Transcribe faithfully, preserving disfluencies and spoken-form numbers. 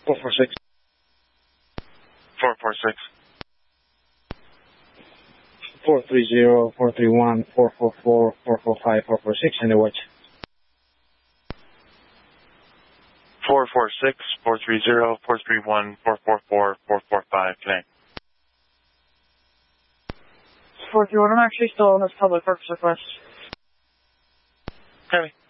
four four six. four four six. four three zero, four three one, four four four, four four five, four four six, and the watch. four four six, four three zero, four three one, four four four, four four five, connect. four three one, I'm actually still on this public purpose request. Heavy.